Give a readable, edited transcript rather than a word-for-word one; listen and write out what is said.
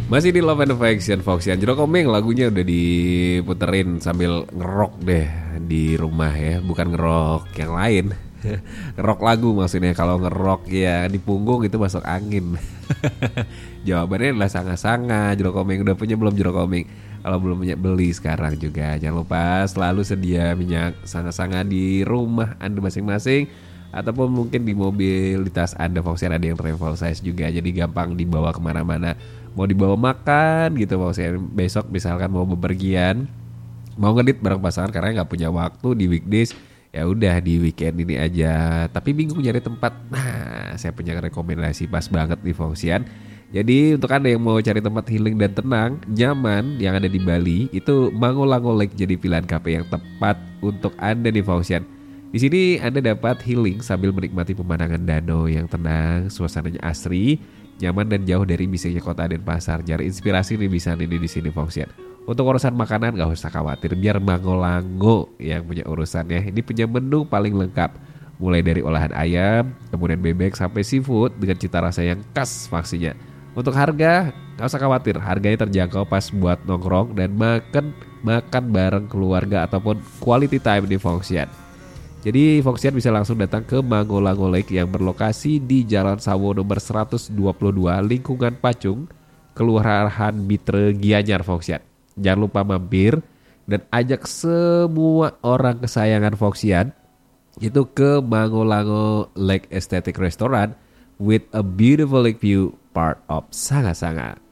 Masih di Love and Affection Foxian Jero Komeng, lagunya udah diputerin sambil ngerok deh di rumah ya, bukan ngerok yang lain. Ngerok lagu maksudnya, kalau ngerok ya di punggung itu masuk angin. Jawabannya adalah sanga-sanga. Jero Komeng udah punya belum Jero Komeng? Kalau belum punya, beli sekarang juga. Jangan lupa selalu sedia minyak sanga-sanga di rumah Anda masing-masing, ataupun mungkin di mobil, di tas Anda. Foxian ada yang travel size juga, jadi gampang dibawa kemana-mana. Mau dibawa makan gitu, Foxian besok misalkan mau bepergian, mau ngedit bareng pasangan karena nggak punya waktu di weekdays, ya udah di weekend ini aja. Tapi bingung nyari tempat, nah saya punya rekomendasi pas banget nih Foxian. Jadi untuk Anda yang mau cari tempat healing dan tenang, nyaman yang ada di Bali, itu Mango-Lango Lake jadi pilihan kafe yang tepat untuk Anda nih Foxian. Di sini Anda dapat healing sambil menikmati pemandangan danau yang tenang, suasananya asri, nyaman dan jauh dari bisiknya kota dan pasar. Cari inspirasi nih bisa nih di sini Foxian. Untuk urusan makanan gak usah khawatir, biar Mango-Lango yang punya urusannya. Ini punya menu paling lengkap, mulai dari olahan ayam, kemudian bebek sampai seafood dengan cita rasa yang khas pastinya. Untuk harga gak usah khawatir, harganya terjangkau pas buat nongkrong dan makan bareng keluarga ataupun quality time di Foxian. Jadi Foxian bisa langsung datang ke Mango-Lango Lake yang berlokasi di Jalan Sawo nomor 122 lingkungan Pacung, Kelurahan Mitre Gianyar Foxian. Jangan lupa mampir dan ajak semua orang kesayangan Foxian itu ke Mango-Lango Lake Aesthetic Restaurant with a beautiful lake view, part of Sanga-Sanga.